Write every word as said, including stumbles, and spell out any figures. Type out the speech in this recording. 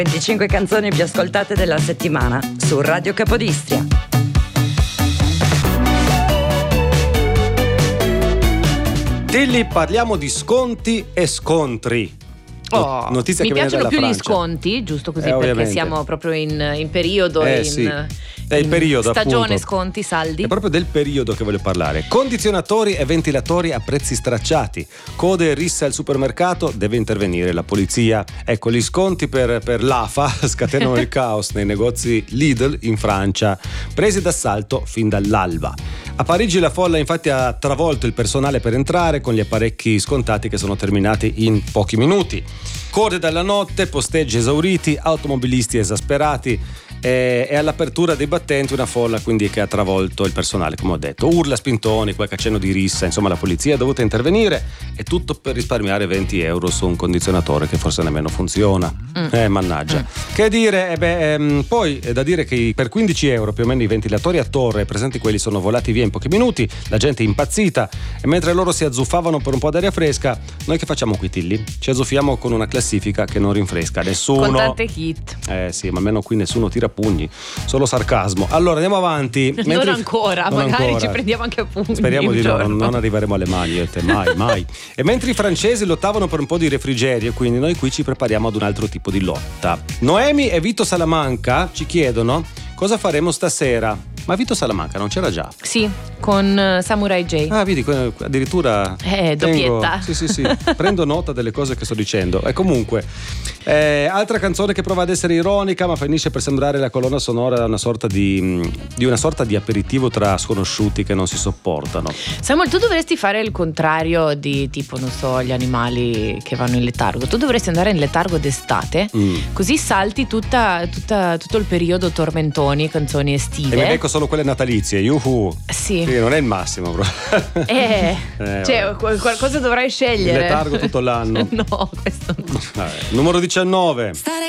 venticinque canzoni più ascoltate della settimana su Radio Capodistria. Tilly, parliamo di sconti e scontri. Oh, Notizia mi che viene piacciono dalla più Francia. gli sconti, giusto così, Eh, perché ovviamente. siamo proprio in, in periodo, Eh, in, sì. È il in periodo, stagione appunto. sconti, saldi. È proprio del periodo che voglio parlare. Condizionatori e ventilatori a prezzi stracciati. Code e risse al supermercato, deve intervenire la polizia. Ecco, gli sconti per, per l'A F A scatenano il caos nei negozi Lidl in Francia, presi d'assalto fin dall'alba. A Parigi la folla infatti ha travolto il personale per entrare con gli apparecchi scontati che sono terminati in pochi minuti. Code dalla notte, posteggi esauriti, automobilisti esasperati e, e all'apertura dei battenti una folla quindi che ha travolto il personale, come ho detto. Urla, spintoni, qualche accenno di rissa, insomma la polizia è dovuta intervenire e tutto per risparmiare venti euro su un condizionatore che forse nemmeno funziona. Mm. Eh, mannaggia. Mm. Che dire? Eh beh, ehm, poi è da dire che per quindici euro più o meno i ventilatori a torre presenti quelli sono volati via in pochi minuti, la gente è impazzita e mentre loro si azzuffavano per un po' d'aria fresca, noi che facciamo qui, Tilly? Ci azzuffiamo con una classifica che non rinfresca nessuno. Con tante hit. Eh sì, ma almeno qui nessuno tira pugni, solo sarcasmo. Allora andiamo avanti. Non Mentre... ancora, non magari ancora. ci prendiamo anche a pugni. Speriamo di no, giorno. non, non arriveremo alle mani, io e te, mai, mai. E mentre i francesi lottavano per un po' di refrigerio, quindi noi qui ci prepariamo ad un altro tipo di lotta. Noemi e Vito Salamanca ci chiedono cosa faremo stasera. Ma Vito Salamanca non c'era già? Sì, con uh, Samurai J. Ah, vedi, addirittura Eh, tengo, doppietta. Sì, sì, sì, prendo nota delle cose che sto dicendo. E comunque, eh, altra canzone che prova ad essere ironica, ma finisce per sembrare la colonna sonora una sorta di, di una sorta di aperitivo tra sconosciuti che non si sopportano. Samuel, tu dovresti fare il contrario di tipo, non so, gli animali che vanno in letargo. Tu dovresti andare in letargo d'estate, mm. così salti tutta, tutta, tutto il periodo tormentoni, canzoni estive. E mi becco solo quelle natalizie, yuhu. Sì. Sì, non è il massimo, bro. Eh, eh cioè, qualcosa dovrai scegliere. Il letargo tutto l'anno. No, questo no. Vabbè. Numero diciannove. Stare